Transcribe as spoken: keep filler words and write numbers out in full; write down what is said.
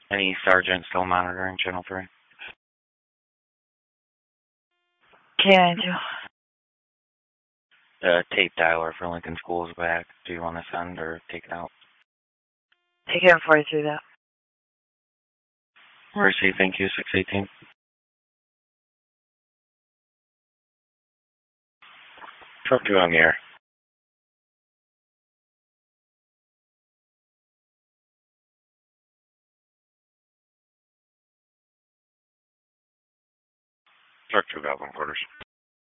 Any sergeant still monitoring Channel three? Can I do? The tape dialer for Lincoln School is back. Do you want to send or take it out? Take it before I do that. Mercy, thank you, six eighteen. Talk to you on the air. Talk to you about one quarters.